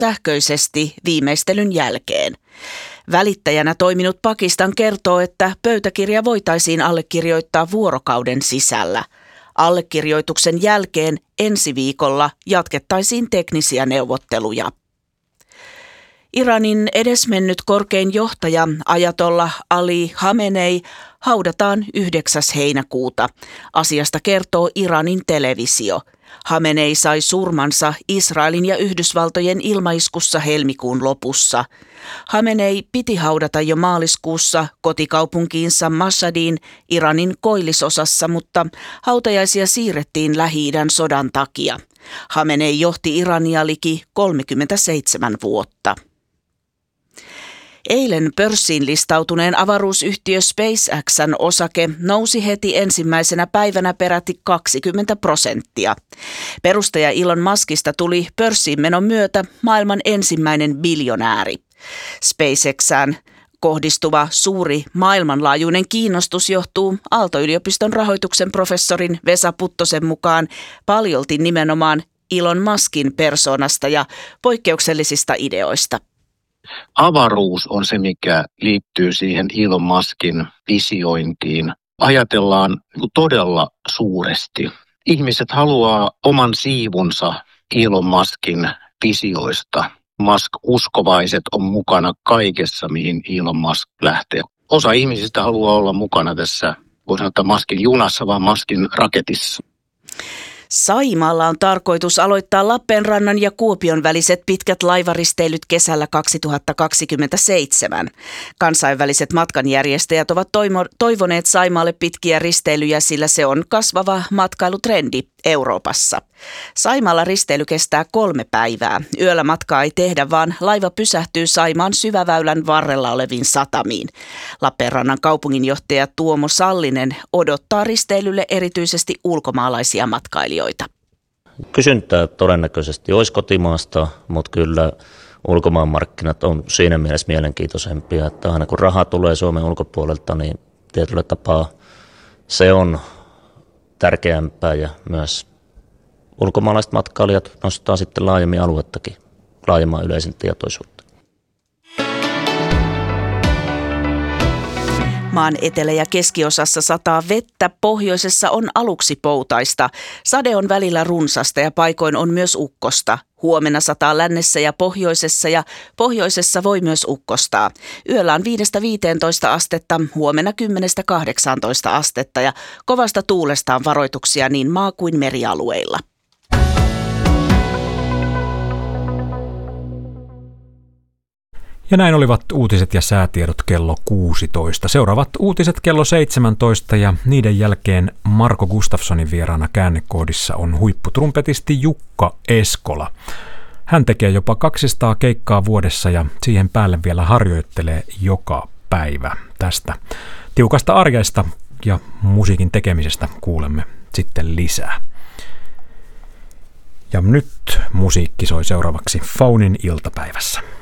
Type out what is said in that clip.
sähköisesti viimeistelyn jälkeen. Välittäjänä toiminut Pakistan kertoo, että pöytäkirja voitaisiin allekirjoittaa vuorokauden sisällä. Allekirjoituksen jälkeen ensi viikolla jatkettaisiin teknisiä neuvotteluja. Iranin edesmennyt korkein johtaja Ajatollah Ali Khamenei haudataan 9. heinäkuuta. Asiasta kertoo Iranin televisio. Khamenei sai surmansa Israelin ja Yhdysvaltojen ilmaiskussa helmikuun lopussa. Khamenei piti haudata jo maaliskuussa kotikaupunkiinsa Mashhadiin Iranin koillisosassa, mutta hautajaisia siirrettiin Lähi-idän sodan takia. Khamenei johti Irania liki 37 vuotta. Eilen pörssiin listautuneen avaruusyhtiö SpaceXn osake nousi heti ensimmäisenä päivänä peräti 20%. Perustaja Elon Muskista tuli pörssiin menon myötä maailman ensimmäinen biljonääri. SpaceXään kohdistuva suuri maailmanlaajuinen kiinnostus johtuu Aalto-yliopiston rahoituksen professorin Vesa Puttosen mukaan paljolti nimenomaan Elon Muskin persoonasta ja poikkeuksellisista ideoista. Avaruus on se, mikä liittyy siihen Elon Muskin visiointiin. Ajatellaan todella suuresti. Ihmiset haluaa oman siivunsa Elon Muskin visioista. Musk-uskovaiset on mukana kaikessa, mihin Elon Musk lähtee. Osa ihmisistä haluaa olla mukana tässä, voi sanoa, Muskin junassa, vaan Muskin raketissa. Saimaalla on tarkoitus aloittaa Lappeenrannan ja Kuopion väliset pitkät laivaristeilyt kesällä 2027. Kansainväliset matkanjärjestäjät ovat toivoneet Saimaalle pitkiä risteilyjä, sillä se on kasvava matkailutrendi Euroopassa. Saimaalla risteily kestää 3 päivää. Yöllä matkaa ei tehdä, vaan laiva pysähtyy Saimaan syväväylän varrella oleviin satamiin. Lappeenrannan kaupunginjohtaja Tuomo Sallinen odottaa risteilylle erityisesti ulkomaalaisia matkailijoita. Kysyntää todennäköisesti olisi kotimaasta, mutta kyllä ulkomaanmarkkinat on siinä mielessä mielenkiintoisempia, että aina kun raha tulee Suomen ulkopuolelta, niin tietyllä tapaa se on tärkeämpää ja myös ulkomaalaiset matkailijat nostaa sitten laajemmin aluettakin, laajemman yleisen tietoisuutta. Maan etelä- ja keskiosassa sataa vettä, pohjoisessa on aluksi poutaista. Sade on välillä runsasta ja paikoin on myös ukkosta. Huomenna sataa lännessä ja pohjoisessa voi myös ukkostaa. Yöllä on 5-15 astetta, huomenna 10-18 astetta ja kovasta tuulesta on varoituksia niin maa- kuin merialueilla. Ja näin olivat uutiset ja säätiedot kello 16. Seuraavat uutiset kello 17 ja niiden jälkeen Marko Gustafssonin vieraana käännekoodissa on huipputrumpetisti Jukka Eskola. Hän tekee jopa 200 keikkaa vuodessa ja siihen päälle vielä harjoittelee joka päivä. Tästä tiukasta arjesta ja musiikin tekemisestä kuulemme sitten lisää. Ja nyt musiikki soi seuraavaksi Faunin iltapäivässä.